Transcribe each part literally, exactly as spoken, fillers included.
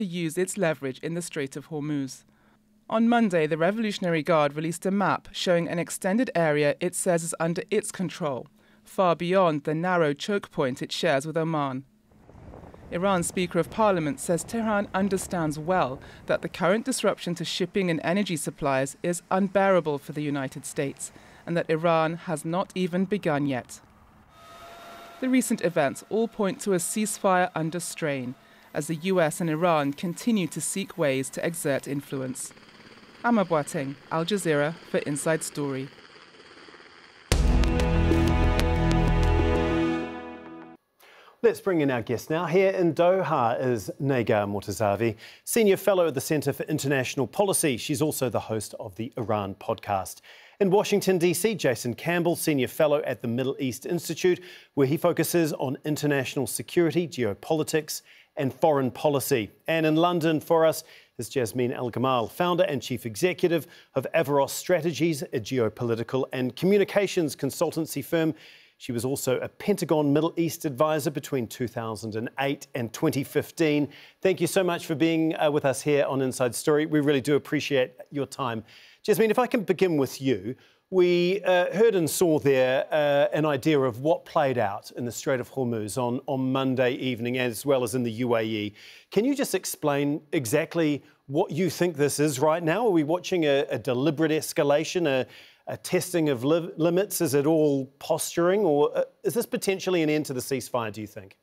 to use its leverage in the Strait of Hormuz. On Monday, the Revolutionary Guard released a map showing an extended area it says is under its control, far beyond the narrow choke point it shares with Oman. Iran's Speaker of Parliament says Tehran understands well that the current disruption to shipping and energy supplies is unbearable for the United States, and that Iran has not even begun yet. The recent events all point to a ceasefire under strain, as the U S and Iran continue to seek ways to exert influence. Amma Boateng, Al Jazeera for Inside Story. Let's bring in our guest now. Here in Doha is Negar Mortazavi, Senior Fellow at the Centre for International Policy. She's also the host of the Iran podcast. In Washington, D C, Jason Campbell, Senior Fellow at the Middle East Institute, where he focuses on international security, geopolitics and foreign policy. And in London for us is Jasmine El-Gamal, Founder and Chief Executive of Averroes Strategies, a geopolitical and communications consultancy firm. She was also a Pentagon Middle East advisor between two thousand eight and twenty fifteen. Thank you so much for being uh, with us here on Inside Story. We really do appreciate your time. Jasmine, if I can begin with you. We uh, heard and saw there uh, an idea of what played out in the Strait of Hormuz on, on Monday evening, as well as in the U A E. Can you just explain exactly what you think this is right now? Are we watching a, a deliberate escalation, a, a testing of li limits? Is it all posturing, or uh, is this potentially an end to the ceasefire, do you think?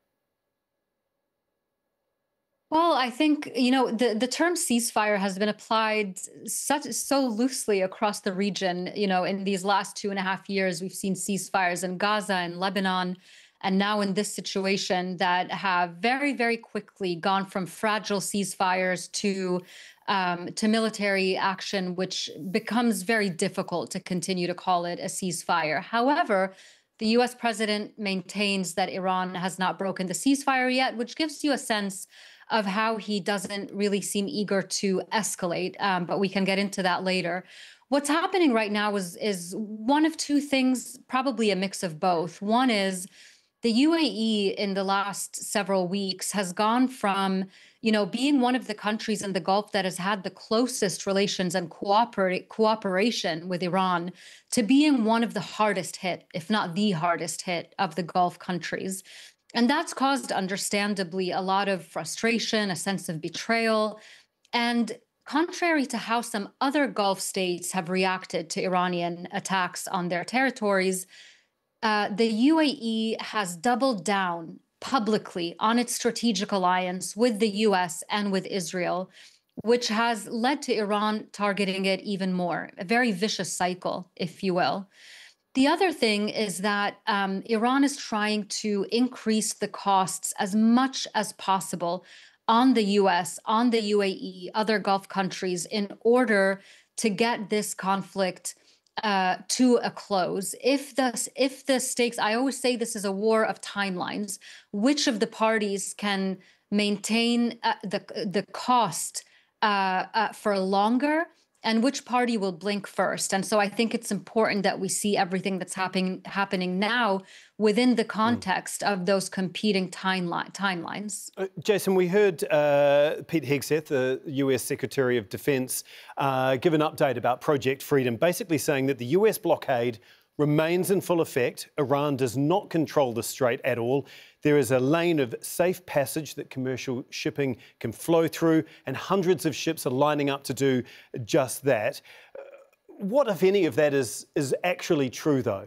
Well, I think, you know, the, the term ceasefire has been applied such so loosely across the region. You know, in these last two and a half years, we've seen ceasefires in Gaza and Lebanon, and now in this situation that have very, very quickly gone from fragile ceasefires to um, to military action, which becomes very difficult to continue to call it a ceasefire. However, the U S president maintains that Iran has not broken the ceasefire yet, which gives you a sense of how he doesn't really seem eager to escalate, um, but we can get into that later. What's happening right now is, is one of two things, probably a mix of both. One is the U A E in the last several weeks has gone from, you know, being one of the countries in the Gulf that has had the closest relations and cooperate, cooperation with Iran to being one of the hardest hit, if not the hardest hit, of the Gulf countries. And that's caused, understandably, a lot of frustration, a sense of betrayal. And contrary to how some other Gulf states have reacted to Iranian attacks on their territories, uh, the U A E has doubled down publicly on its strategic alliance with the U S and with Israel, which has led to Iran targeting it even more, a very vicious cycle, if you will. The other thing is that um, Iran is trying to increase the costs as much as possible on the U S, on the U A E, other Gulf countries, in order to get this conflict uh, to a close. If the, if the stakes, I always say this is a war of timelines, which of the parties can maintain uh, the, the cost uh, uh, for longer, and which party will blink first. And so I think it's important that we see everything that's happening happening now within the context mm. of those competing timeline, timelines. Uh, Jason, we heard uh, Pete Hegseth, the U S Secretary of Defence, uh, give an update about Project Freedom, basically saying that the U S blockade remains in full effect. Iran does not control the strait at all. There is a lane of safe passage that commercial shipping can flow through, and hundreds of ships are lining up to do just that. Uh, what, if any, of that is, is actually true, though?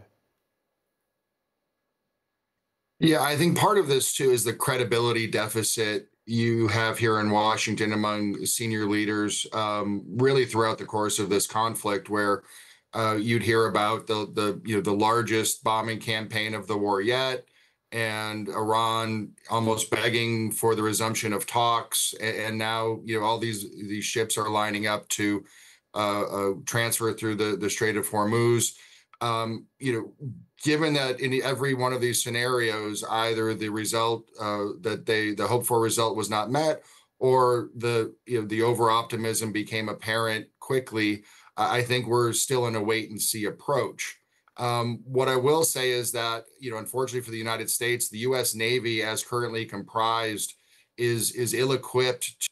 Yeah, I think part of this, too, is the credibility deficit you have here in Washington among senior leaders, um, really throughout the course of this conflict, where Uh, you'd hear about the the you know the largest bombing campaign of the war yet, and Iran almost begging for the resumption of talks, and, and now you know all these these ships are lining up to uh, uh, transfer through the the Strait of Hormuz. Um, you know, given that in every one of these scenarios, either the result uh, that they the hoped for result was not met, or the you know the over optimism became apparent quickly. I think we're still in a wait and see approach. Um, what I will say is that, you know, unfortunately for the United States, the U S Navy, as currently comprised, is is ill-equipped